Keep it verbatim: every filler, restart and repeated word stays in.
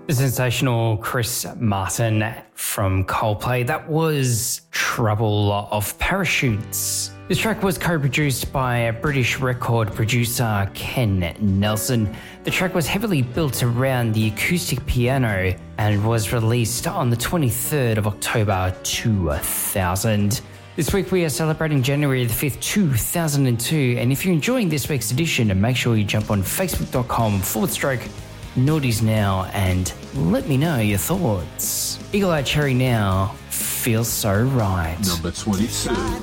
The sensational Chris Martin from Coldplay. That was Trouble of Parachutes. This track was co-produced by British record producer Ken Nelson. The track was heavily built around the acoustic piano and was released on the twenty-third of October two thousand. This week we are celebrating January the fifth, two thousand two, and if you're enjoying this week's edition, make sure you jump on facebook.com forward stroke Naughties Now and let me know your thoughts. Eagle Eye Cherry Now feels so right. Number twenty-two.